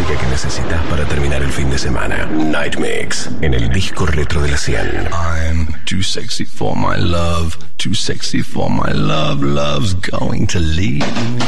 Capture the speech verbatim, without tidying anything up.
música que necesitas para terminar el fin de semana. Night Mix, en el disco retro de la cien. I'm too sexy for my love, too sexy for my love, love's going to leave me.